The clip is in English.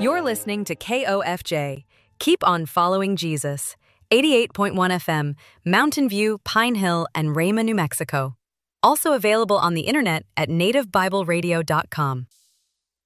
You're listening to KOFJ. Keep on following Jesus. 88.1 FM, Mountain View, Pine Hill, and Rama, New Mexico. Also available on the internet at nativebibleradio.com.